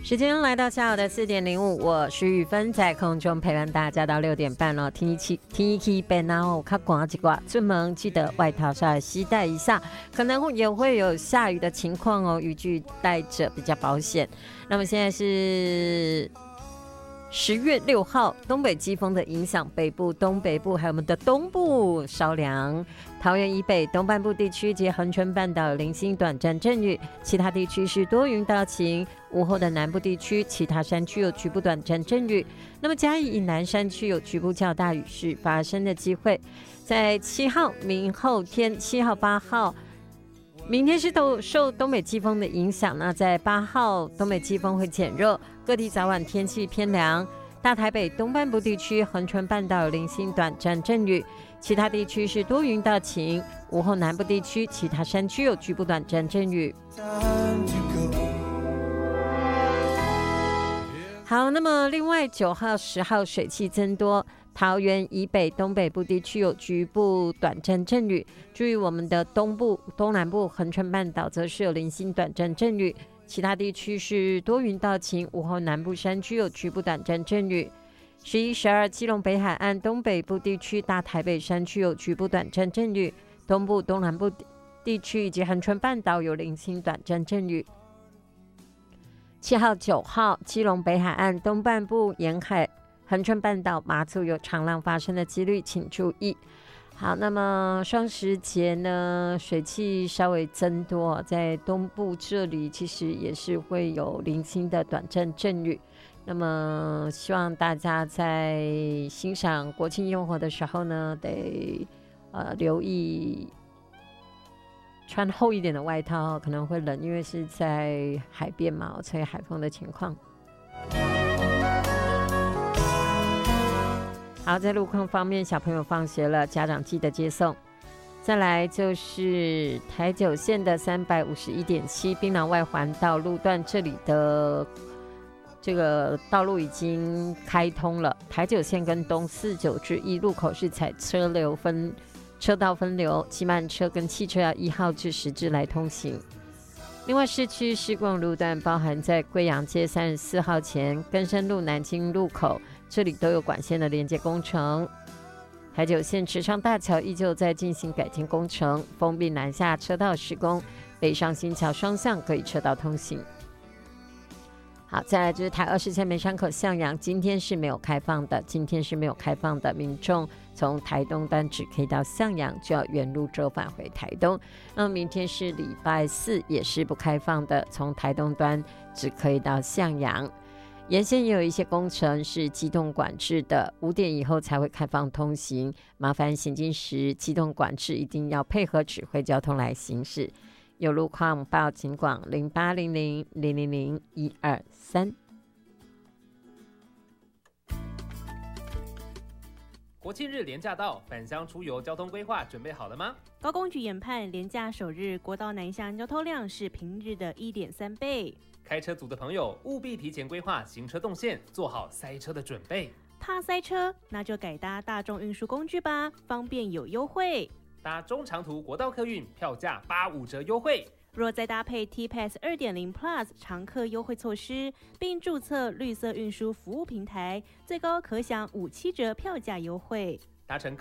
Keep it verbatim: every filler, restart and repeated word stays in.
时间来到下午的四点零五，我是玉芬，在空中陪伴大家到六点半了。天气天气变然后较寒一寡，出门记得外套稍微携带一下，可能也会有下雨的情况哦，雨具带着比较保险。那么现在是十月六号，东北季风的影响，北部、东北部还有我们的东部稍凉，桃园以北东半部地区及恒春半岛零星短暂阵雨，其他地区是多云到晴。午后的南部地区，其他山区有局部短暂阵雨。那么嘉义以南山区有局部较大雨势发生的机会。在七号、明后天、七号、八号。明天是都受东北季风的影响，那在八号东北季风会减弱，各地早晚天气偏凉。大台北东半部地区、恒春半岛有零星短暂阵雨，其他地区是多云到晴。午后南部地区、其他山区有局部短暂阵雨。好，那么另外九号、十号水汽增多。桃园以北东北部地区有局部短暂阵雨，注意我们的东部、东南部、恒春半岛则是有零星短暂阵雨，其他地区是多云到晴。午后南部山区有局部短暂阵雨。十一、十二基隆北海岸东北部地区、大台北山区有局部短暂阵雨，东部、东南部地区以及恒春半岛有零星短暂阵雨。七号、九号基隆北海岸东半部沿海、恒春半岛、马祖有长浪发生的几率，请注意。好，那么双十节呢，水汽稍微增多，在东部这里其实也是会有零星的短暂阵雨。那么希望大家在欣赏国庆烟火的时候呢，得呃留意穿厚一点的外套，可能会冷，因为是在海边嘛，吹海风的情况。好，在路况方面，小朋友放学了，家长记得接送。再来就是台九线的三百五十一点七槟榔外环道路段，这里的这个道路已经开通了。台九线跟东四九之一路口是采车流分车道分流，骑慢车跟汽车要一号至十字来通行。另外，市区施工路段包含在贵阳街三十四号前、根生路南京路口，这里都有管线的连接工程。台九线池上大桥依旧在进行改建工程，封闭南下车道施工，北上新桥双向可以车道通行。好，再来就是台二十线梅山口向阳，今天是没有开放的，今天是没有开放的，民众从台东端只可以到向阳，就要原路折返回台东。那么明天是礼拜四，也是不开放的，从台东端只可以到向阳。沿线也有一些工程是机动管制的，五点以后才会开放通行，麻烦行经时机动管制一定要配合指挥交通来行驶。有路况报警广零八零零零零零一二三。 国庆日连假到，返乡出游交通规划准备好了吗？ 高公局研判，连假首日国道南向交通量是平日的 一点三倍。 开车族的朋友务必提前规划行车动线，做好塞车的准备。 怕塞车，那就改搭大众运输工具吧，方便有优惠。 搭中长途国道客运，票价八五折优惠。 若再搭配 T Pass 二点零 Plus 常客优惠措施，并注册绿色运输服务平台，最高可享五七折票价优惠。 搭乘